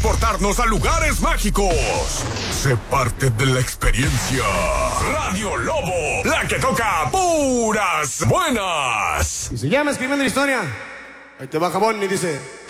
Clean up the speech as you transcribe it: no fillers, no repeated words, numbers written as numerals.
Portarnos a lugares mágicos. Sé parte de la experiencia. Radio Lobo, la que toca puras buenas. Y se llama Escribiendo la Historia. Ahí te va, Jabón, y dice...